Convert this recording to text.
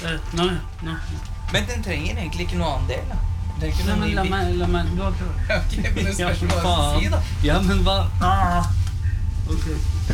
Nå. Men den trenger egentlig ikke noe annen del, da. Det er ikke Nei, noe men ny bit. la meg du har prøvd. Ok, men det Ja, spørs for hva du faen. sier, da. Ja, men hva? Ok.